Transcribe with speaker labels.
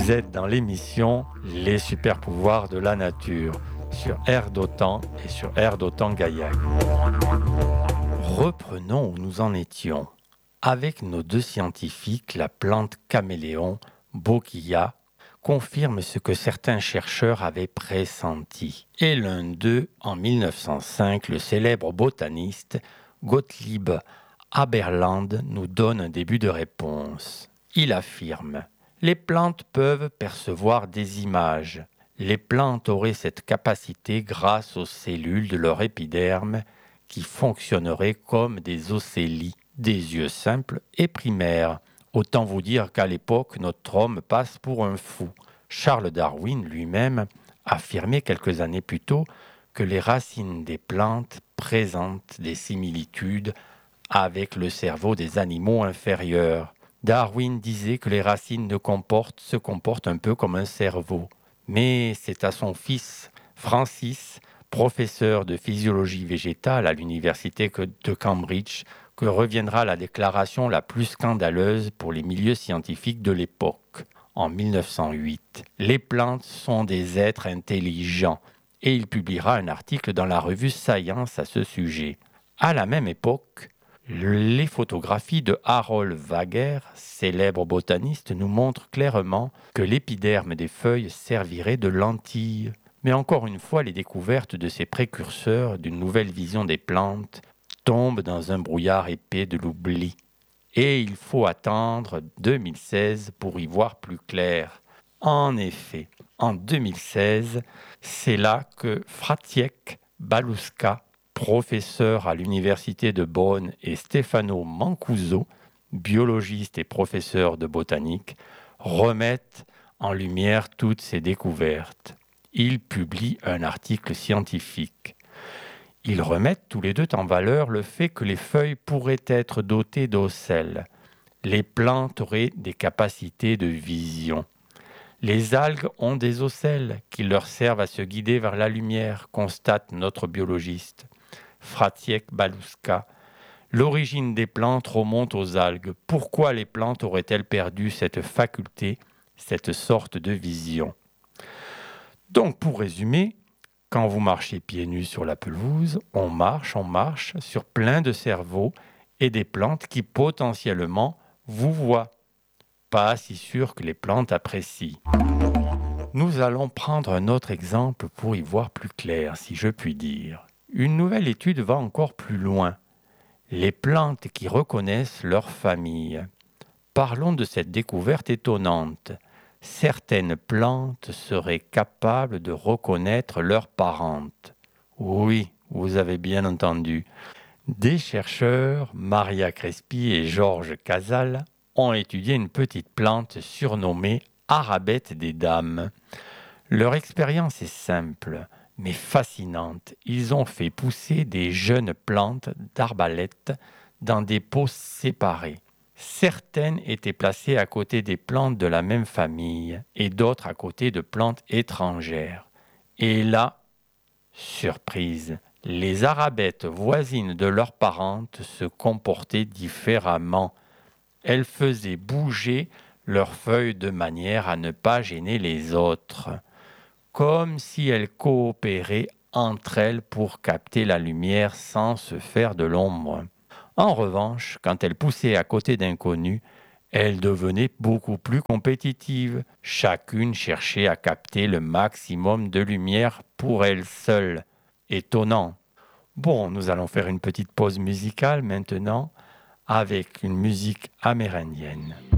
Speaker 1: Vous êtes dans l'émission Les super pouvoirs de la nature sur Air d'Otan et sur Air d'Otan Gaillac. Reprenons où nous en étions. Avec nos deux scientifiques, la plante caméléon, Boquilla, confirme ce que certains chercheurs avaient pressenti. Et l'un d'eux, en 1905, le célèbre botaniste Gottlieb Haberland nous donne un début de réponse. Il affirme « Les plantes peuvent percevoir des images. Les plantes auraient cette capacité grâce aux cellules de leur épiderme qui fonctionneraient comme des océlies, des yeux simples et primaires. Autant vous dire qu'à l'époque, notre homme passe pour un fou. » Charles Darwin lui-même affirmait quelques années plus tôt que les racines des plantes présentent des similitudes avec le cerveau des animaux inférieurs. Darwin disait que les racines se comportent un peu comme un cerveau. Mais c'est à son fils, Francis, professeur de physiologie végétale à l'université de Cambridge, que reviendra la déclaration la plus scandaleuse pour les milieux scientifiques de l'époque. En 1908, les plantes sont des êtres intelligents et il publiera un article dans la revue Science à ce sujet. À la même époque, les photographies de Harold Wager, célèbre botaniste, nous montrent clairement que l'épiderme des feuilles servirait de lentille. Mais encore une fois, les découvertes de ces précurseurs d'une nouvelle vision des plantes tombent dans un brouillard épais de l'oubli. Et il faut attendre 2016 pour y voir plus clair. En effet, en 2016, c'est là que Fratiek Baluska, professeur à l'université de Bonn, et Stefano Mancuso, biologiste et professeur de botanique, remettent en lumière toutes ces découvertes. Ils publient un article scientifique. Ils remettent tous les deux en valeur le fait que les feuilles pourraient être dotées d'ocelles. Les plantes auraient des capacités de vision. Les algues ont des ocelles qui leur servent à se guider vers la lumière, constate notre biologiste. Fratiek Baluska. L'origine des plantes remonte aux algues. Pourquoi les plantes auraient-elles perdu cette faculté, cette sorte de vision ? Donc, pour résumer, quand vous marchez pieds nus sur la pelouse, on marche sur plein de cerveaux et des plantes qui potentiellement vous voient. Pas si sûr que les plantes apprécient. Nous allons prendre un autre exemple pour y voir plus clair, si je puis dire. Une nouvelle étude va encore plus loin. Les plantes qui reconnaissent leur famille. Parlons de cette découverte étonnante. Certaines plantes seraient capables de reconnaître leurs parentes. Oui, vous avez bien entendu. Des chercheurs, Maria Crespi et Georges Casal, ont étudié une petite plante surnommée arabette des dames. Leur expérience est simple, mais fascinante. Ils ont fait pousser des jeunes plantes d'arbalète dans des pots séparés. Certaines étaient placées à côté des plantes de la même famille et d'autres à côté de plantes étrangères. Et là, surprise, les arabètes voisines de leurs parentes se comportaient différemment. Elles faisaient bouger leurs feuilles de manière à ne pas gêner les autres, comme si elles coopéraient entre elles pour capter la lumière sans se faire de l'ombre. En revanche, quand elles poussaient à côté d'inconnus, elles devenaient beaucoup plus compétitives. Chacune cherchait à capter le maximum de lumière pour elle seule. Étonnant. Bon, nous allons faire une petite pause musicale maintenant avec une musique amérindienne.